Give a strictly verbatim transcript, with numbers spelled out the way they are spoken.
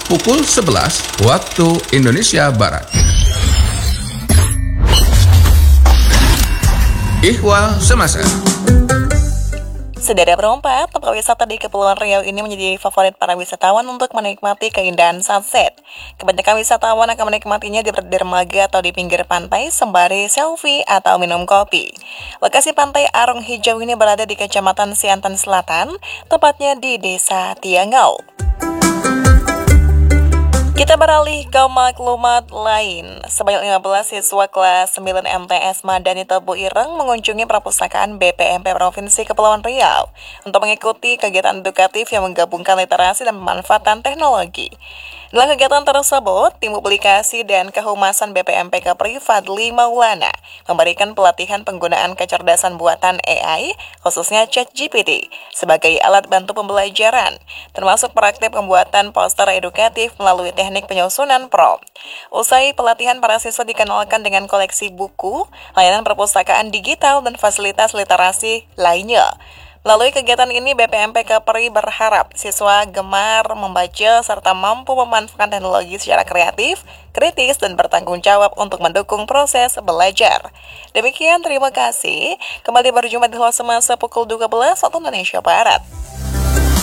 pukul sebelas waktu Indonesia Barat. Ihwal Semasa. Sederet berempat, tempat wisata di Kepulauan Riau ini menjadi favorit para wisatawan untuk menikmati keindahan sunset. Kebanyakan wisatawan akan menikmatinya di dermaga atau di pinggir pantai sembari selfie atau minum kopi. Lokasi pantai Arung Hijau ini berada di Kecamatan Siantan Selatan, tepatnya di Desa Tiangau. Kita beralih ke maklumat lain. Sebanyak lima belas siswa kelas sembilan M T S Madani Tebu Ireng mengunjungi perpustakaan B P M P Provinsi Kepulauan Riau untuk mengikuti kegiatan edukatif yang menggabungkan literasi dan pemanfaatan teknologi. Dalam kegiatan tersebut, tim publikasi dan kehumasan B P M P Kepri Fadli Maulana memberikan pelatihan penggunaan kecerdasan buatan A I, khususnya ChatGPT, sebagai alat bantu pembelajaran, termasuk praktik pembuatan poster edukatif melalui teknik penyusunan prompt. Usai pelatihan, para siswa dikenalkan dengan koleksi buku, layanan perpustakaan digital, dan fasilitas literasi lainnya. Melalui kegiatan ini, B P M P Kepri berharap siswa gemar membaca serta mampu memanfaatkan teknologi secara kreatif, kritis, dan bertanggung jawab untuk mendukung proses belajar. Demikian, terima kasih. Kembali berjumpa di Ihwal Semasa pukul dua belas waktu Indonesia Barat.